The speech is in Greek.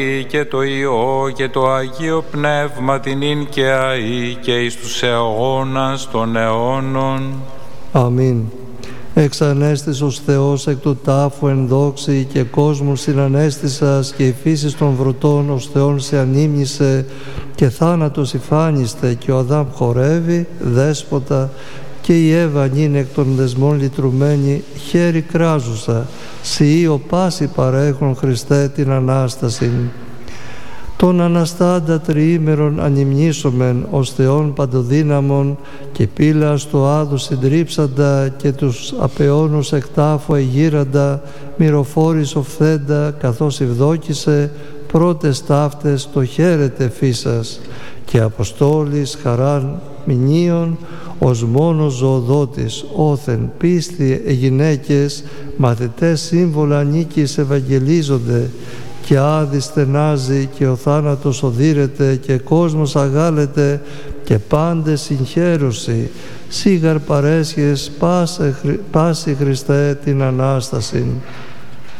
και το Υιό και το Αγίο Πνεύμα την ίν και αεί και εις τους αιώνας των αιώνων. Αμήν. Εξανέστης ως Θεός εκ του τάφου εν δόξη και κόσμου συνανέστησας και η φύση των βρωτών ως Θεόν σε ανήμνησε και θάνατος υφάνιστε και ο Αδάμ χορεύει δέσποτα και η Εύα νυν εκ των δεσμών λυτρουμένη χέρι κράζουσα σοι ο πάση παρέχον Χριστέ την Ανάσταση. Τον Αναστάντα τριήμερον ανυμνήσομεν ως Θεόν παντοδύναμον και πύλα στο άδου συντρίψαντα και τους απεώνους εκτάφου εγείραντα μυροφόρης οφθέντα καθώς ευδόκησε πρώτες ταύτες το χαίρετε φύσας και Αποστόλης χαράν μηνύων ως μόνος ζωοδότης όθεν πίστη γυναίκες μαθητές σύμβολα νίκης ευαγγελίζονται και άδη στενάζει και ο θάνατος οδύρεται και κόσμος αγάλεται και πάντες συγχαίρωση σίγαρ παρέσχες πάση Χριστέ την Ανάσταση.